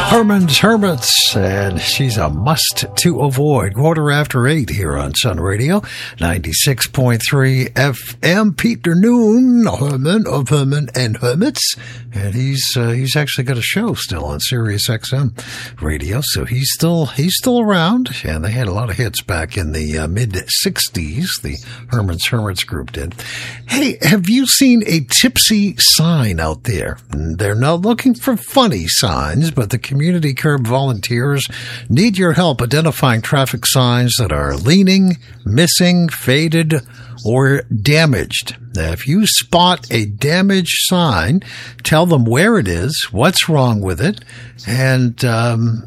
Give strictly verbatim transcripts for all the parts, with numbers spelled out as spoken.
Herman's Hermits, and she's a must to avoid. Quarter after eight here on Sun Radio, ninety-six point three F M. Peter Noon, Herman of Herman and Hermits, and he's uh, he's actually got a show still on Sirius X M radio, so he's still he's still around. And they had a lot of hits back in the uh, mid sixties. The Herman's Hermits group did. Hey, have you seen a tipsy sign out there? They're not looking for funny signs, but the Community Curb volunteers need your help identifying traffic signs that are leaning, missing, faded, or damaged. Now, if you spot a damaged sign, tell them where it is, what's wrong with it, and um,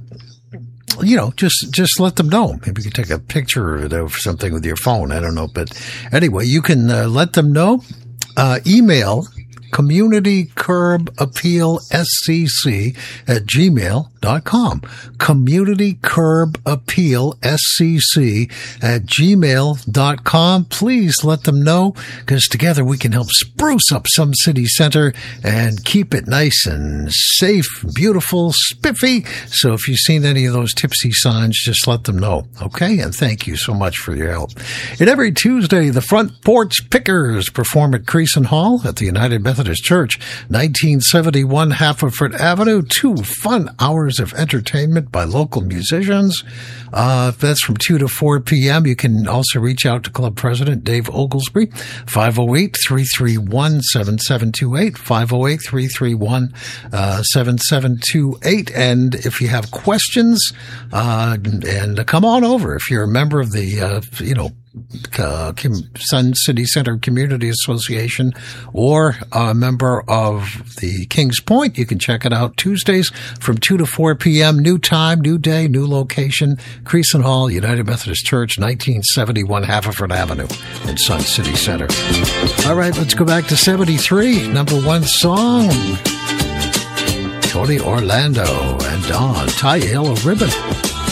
you know, just just let them know. Maybe you can take a picture of it or something with your phone. I don't know, but anyway, you can uh, let them know. Uh, email Community Curb Appeal S C C at gmail dot com. Community Curb Appeal S C C at gmail dot com. Please let them know, because together we can help spruce up some city center and keep it nice and safe, beautiful, spiffy. So if you've seen any of those tipsy signs, just let them know. Okay? And thank you so much for your help. And every Tuesday, the Front Porch Pickers perform at Creason Hall at the United Methodist Church, nineteen seventy-one Haverford Avenue. Two fun hours of entertainment by local musicians. Uh, that's from two to four p.m. You can also reach out to Club President Dave Oglesby, five oh eight, three three one, seven seven two eight, five oh eight, three three one, seven seven two eight. And if you have questions, uh, and come on over. If you're a member of the, uh, you know, Uh, Sun City Center Community Association or a member of the Kings Point, you can check it out Tuesdays from two to four p.m. New time, new day, new location. Creason Hall, United Methodist Church, nineteen seventy-one Haverford Avenue in Sun City Center. All right, let's go back to seventy-three. Number one song, Tony Orlando and Dawn, tie a yellow ribbon.